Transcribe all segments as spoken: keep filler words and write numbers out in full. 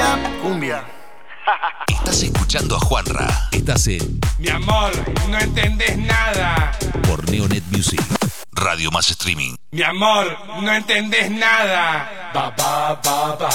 Rap, cumbia. Estás escuchando a Juanra. Estás en Mi amor, no entendés nada. por Neonet Music. Radio más streaming. Mi amor, no entendés nada. Ba, ba, ba, ba.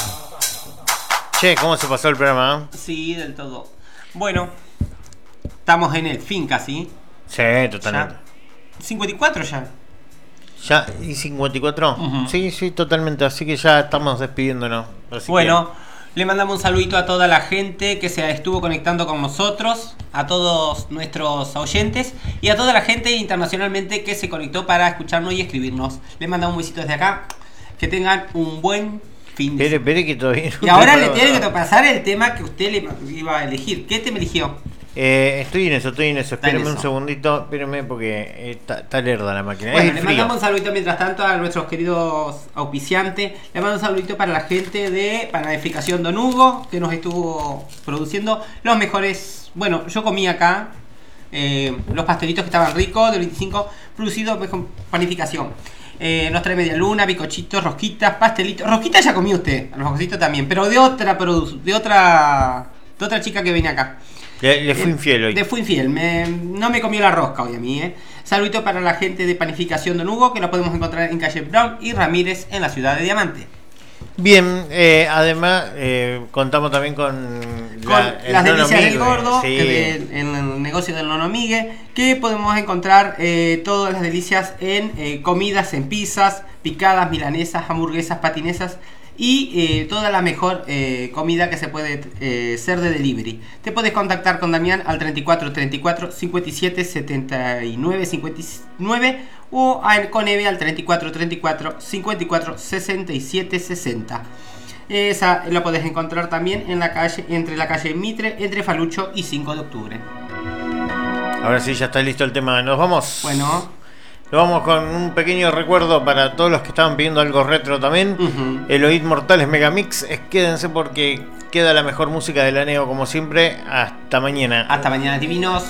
Che, ¿cómo se pasó el programa? Sí, del todo. Bueno, estamos en el fin casi. Sí, totalmente. Ya. cincuenta y cuatro ya. ¿Ya? ¿Y cincuenta y cuatro? Uh-huh. Sí, sí, totalmente. Así que ya estamos despidiéndonos. Así Bueno, que... le mandamos un saludito a toda la gente que se estuvo conectando con nosotros, a todos nuestros oyentes y a toda la gente internacionalmente que se conectó para escucharnos y escribirnos. Le mandamos un besito desde acá. Que tengan un buen fin de Espere, espere que todavía no Y ahora le preparo tiene que nada. pasar el tema que usted le iba a elegir. ¿Qué tema eligió? Eh, estoy en eso, estoy en eso. Está en Espéreme un eso. segundito, espéreme porque está, está lerda la máquina. Bueno, es le el frío. mandamos un saludito mientras tanto a nuestros queridos auspiciantes. Le mando un saludito para la gente de Panificación Don Hugo, que nos estuvo produciendo los mejores. Bueno, yo comí acá eh, los pastelitos que estaban ricos, del veinticinco, producidos con Panificación. Eh, nos trae media luna, bicochitos, rosquitas, pastelitos. Rosquitas ya comió usted, los rosquitos también, pero de otra produ- de otra de otra chica que viene acá. Le, le fui Eh, infiel hoy. Le fui infiel, me- no me comió la rosca hoy a mí, eh. Saludito para la gente de Panificación Don Hugo, que lo podemos encontrar en calle Brown y Ramírez en la ciudad de Diamante. Bien, eh, además eh, contamos también con, Con la- el las Nono delicias del Migue, gordo, sí. que de- en el negocio del Nono Migue, que podemos encontrar eh, todas las delicias en eh, comidas, en pizzas, picadas, milanesas, hamburguesas, patinesas y eh, toda la mejor eh, comida que se puede eh, ser de delivery. Te puedes contactar con Damián al treinta y cuatro treinta y cuatro cincuenta y siete setenta y nueve cincuenta y nueve o a- con Eve al treinta y cuatro treinta y cuatro cincuenta y cuatro sesenta y siete sesenta. Esa la podés encontrar también en la calle, entre la calle Mitre, entre Falucho y cinco de octubre. Ahora sí, ya está listo el tema. Nos vamos. Bueno, Nos vamos con un pequeño recuerdo para todos los que estaban pidiendo algo retro también. uh-huh. Eloid Mortales Megamix. Es, quédense porque queda la mejor música de la Neo como siempre. Hasta mañana. Hasta mañana, divinos.